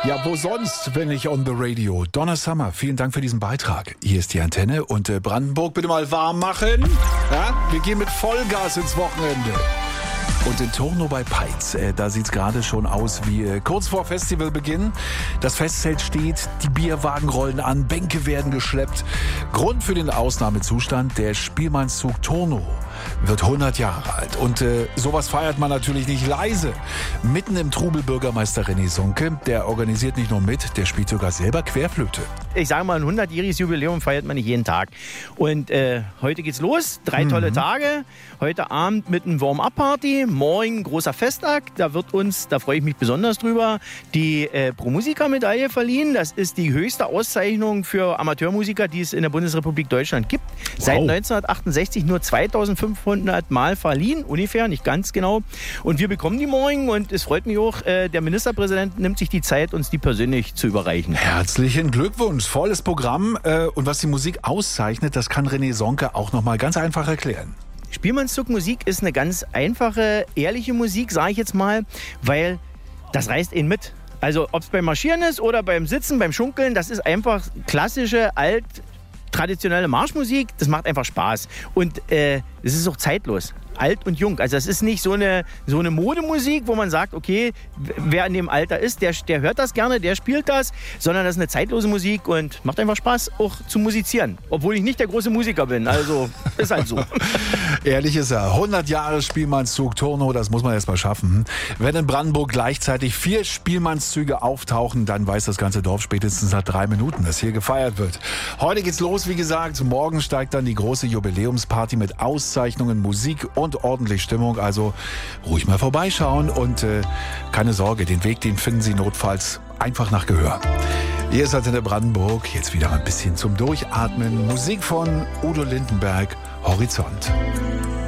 Ja, wo sonst, wenn nicht on the radio? Donna Summer, vielen Dank für diesen Beitrag. Hier ist die Antenne und Brandenburg bitte mal warm machen. Ja, wir gehen mit Vollgas ins Wochenende. Und in Tornow bei Peitz, da sieht's gerade schon aus wie kurz vor Festivalbeginn. Das Festzelt steht, die Bierwagen rollen an, Bänke werden geschleppt. Grund für den Ausnahmezustand, der Spielmannszug Tornow wird 100 Jahre alt. Und sowas feiert man natürlich nicht leise. Mitten im Trubel Bürgermeister René Sonke, der organisiert nicht nur mit, der spielt sogar selber Querflöte. Ich sage mal, ein 100-jähriges Jubiläum feiert man nicht jeden Tag. Und heute geht's los, 3 tolle Tage. Heute Abend mit einem Warm-Up-Party, morgen großer Festakt. Da wird uns, da freue ich mich besonders drüber, die Pro-Musica-Medaille verliehen. Das ist die höchste Auszeichnung für Amateurmusiker, die es in der Bundesrepublik Deutschland gibt. Wow. Seit 1968 nur 2500 Mal verliehen, ungefähr, nicht ganz genau. Und wir bekommen die morgen und es freut mich auch, der Ministerpräsident nimmt sich die Zeit, uns die persönlich zu überreichen. Herzlichen Glückwunsch, volles Programm. Und was die Musik auszeichnet, das kann René Sonke auch nochmal ganz einfach erklären. Spielmannszug-Musik ist eine ganz einfache, ehrliche Musik, sage ich jetzt mal, weil das reißt ihn mit. Also ob es beim Marschieren ist oder beim Sitzen, beim Schunkeln, das ist einfach klassische, traditionelle Marschmusik, das macht einfach Spaß. Und es ist auch zeitlos. Alt und jung. Also das ist nicht so eine Modemusik, wo man sagt, okay, wer in dem Alter ist, der hört das gerne, der spielt das, sondern das ist eine zeitlose Musik und macht einfach Spaß, auch zu musizieren. Obwohl ich nicht der große Musiker bin, also ist halt so. Ehrlich ist er, 100 Jahre Spielmannszug Tornow, das muss man erst mal schaffen. Wenn in Brandenburg gleichzeitig 4 Spielmannszüge auftauchen, dann weiß das ganze Dorf spätestens nach 3 Minuten, dass hier gefeiert wird. Heute geht's los, wie gesagt, morgen steigt dann die große Jubiläumsparty mit Auszeichnungen, Musik und ordentlich Stimmung, also ruhig mal vorbeischauen und keine Sorge, den Weg, den finden Sie notfalls einfach nach Gehör. Hier ist Antenne Brandenburg, jetzt wieder ein bisschen zum Durchatmen. Musik von Udo Lindenberg, Horizont.